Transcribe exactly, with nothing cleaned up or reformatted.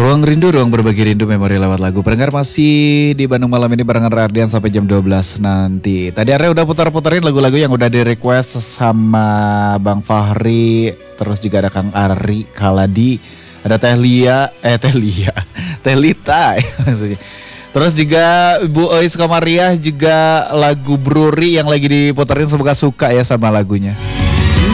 Ruang Rindu, ruang berbagi rindu memori lewat lagu. Pendengar masih di Bandung Malam ini barengan Rardian sampai jam dua belas nanti. Tadi Arya udah putar-putarin lagu-lagu yang udah di request sama Bang Fahri. Terus juga ada Kang Ari, Kaladi, ada Teh Lia, eh Teh Lia, Teh Lita maksudnya. Terus juga Bu Ois Komariah juga lagu Bruri yang lagi diputerin, semoga suka ya sama lagunya.